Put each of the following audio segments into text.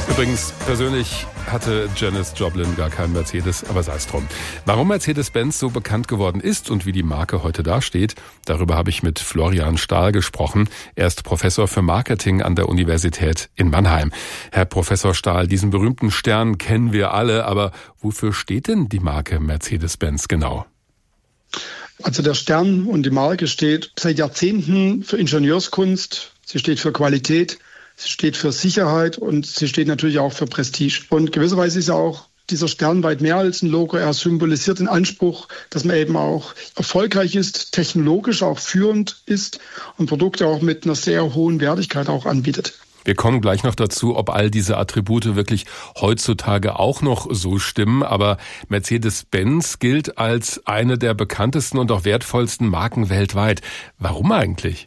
Übrigens, persönlich hatte Janis Joplin gar keinen Mercedes, aber sei es drum. Warum Mercedes-Benz so bekannt geworden ist und wie die Marke heute dasteht, darüber habe ich mit Florian Stahl gesprochen. Er ist Professor für Marketing an der Universität in Mannheim. Herr Professor Stahl, diesen berühmten Stern kennen wir alle, aber wofür steht denn die Marke Mercedes-Benz genau? Also der Stern und die Marke steht seit Jahrzehnten für Ingenieurskunst, sie steht für Qualität, sie steht für Sicherheit und sie steht natürlich auch für Prestige. Und gewisserweise ist ja auch dieser Stern weit mehr als ein Logo. Er symbolisiert den Anspruch, dass man eben auch erfolgreich ist, technologisch auch führend ist und Produkte auch mit einer sehr hohen Wertigkeit auch anbietet. Wir kommen gleich noch dazu, ob all diese Attribute wirklich heutzutage auch noch so stimmen. Aber Mercedes-Benz gilt als eine der bekanntesten und auch wertvollsten Marken weltweit. Warum eigentlich?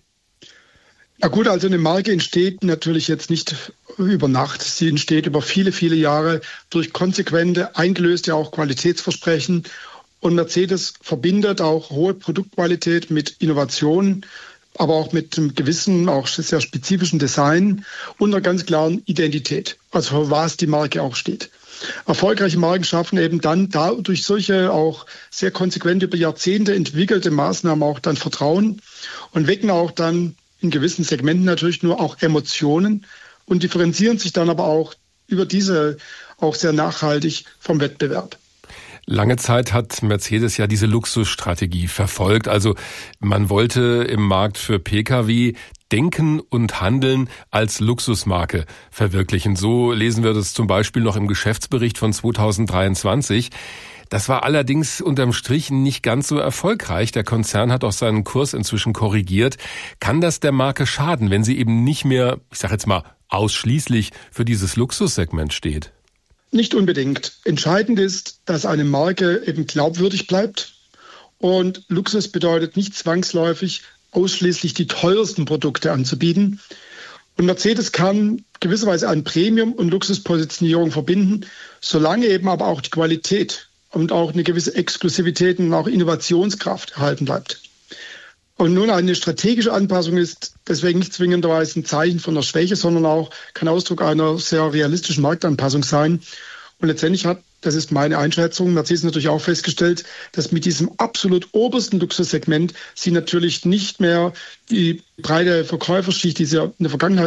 Na gut, also eine Marke entsteht natürlich jetzt nicht über Nacht. Sie entsteht über viele, viele Jahre durch konsequente, eingelöste auch Qualitätsversprechen. Und Mercedes verbindet auch hohe Produktqualität mit Innovation, aber auch mit einem gewissen, auch sehr spezifischen Design und einer ganz klaren Identität, also für was die Marke auch steht. Erfolgreiche Marken schaffen eben dann durch solche auch sehr konsequent über Jahrzehnte entwickelte Maßnahmen auch dann Vertrauen und wecken auch dann in gewissen Segmenten natürlich nur auch Emotionen und differenzieren sich dann aber auch über diese auch sehr nachhaltig vom Wettbewerb. Lange Zeit hat Mercedes ja diese Luxusstrategie verfolgt. Also man wollte im Markt für Pkw Denken und Handeln als Luxusmarke verwirklichen. So lesen wir das zum Beispiel noch im Geschäftsbericht von 2023. Das war allerdings unterm Strich nicht ganz so erfolgreich. Der Konzern hat auch seinen Kurs inzwischen korrigiert. Kann das der Marke schaden, wenn sie eben nicht mehr, ich sage jetzt mal, ausschließlich für dieses Luxussegment steht? Nicht unbedingt. Entscheidend ist, dass eine Marke eben glaubwürdig bleibt. Und Luxus bedeutet nicht zwangsläufig, ausschließlich die teuersten Produkte anzubieten. Und Mercedes kann gewisserweise an Premium- und Luxuspositionierung verbinden, solange eben aber auch die Qualität und auch eine gewisse Exklusivität und auch Innovationskraft erhalten bleibt. Und nun eine strategische Anpassung ist deswegen nicht zwingenderweise ein Zeichen von einer Schwäche, sondern auch kann Ausdruck einer sehr realistischen Marktanpassung sein. Und letztendlich hat, das ist meine Einschätzung, Mercedes natürlich auch festgestellt, dass mit diesem absolut obersten Luxussegment sie natürlich nicht mehr die breite Verkäuferschicht, die sie in der Vergangenheit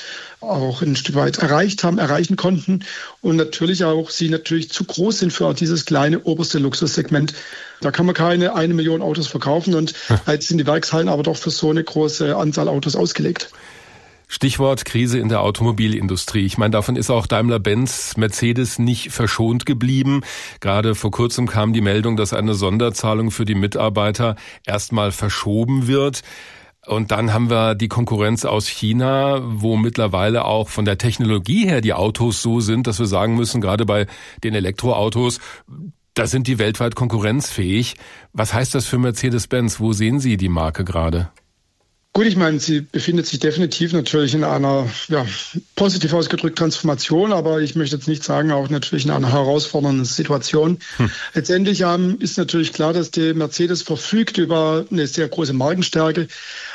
auch ein Stück weit erreichen konnten. Und natürlich auch sie natürlich zu groß sind für dieses kleine oberste Luxussegment. Da kann man keine 1 Million Autos verkaufen und jetzt sind die Werkshallen aber doch für so eine große Anzahl Autos ausgelegt. Stichwort Krise in der Automobilindustrie. Ich meine, davon ist auch Daimler-Benz, Mercedes nicht verschont geblieben. Gerade vor kurzem kam die Meldung, dass eine Sonderzahlung für die Mitarbeiter erstmal verschoben wird. Und dann haben wir die Konkurrenz aus China, wo mittlerweile auch von der Technologie her die Autos so sind, dass wir sagen müssen, gerade bei den Elektroautos, da sind die weltweit konkurrenzfähig. Was heißt das für Mercedes-Benz? Wo sehen Sie die Marke gerade? Gut, ich meine, sie befindet sich definitiv natürlich in einer, positiv ausgedrückt Transformation, aber ich möchte jetzt nicht sagen, auch natürlich in einer herausfordernden Situation. Letztendlich ist natürlich klar, dass die Mercedes verfügt über eine sehr große Markenstärke.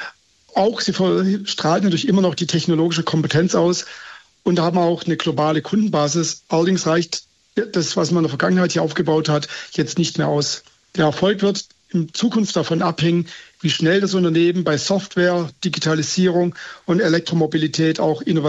Auch sie strahlt natürlich immer noch die technologische Kompetenz aus und haben auch eine globale Kundenbasis. Allerdings reicht das, was man in der Vergangenheit hier aufgebaut hat, jetzt nicht mehr aus. Der Erfolg wird in Zukunft davon abhängen, wie schnell das Unternehmen bei Software, Digitalisierung und Elektromobilität auch Innovation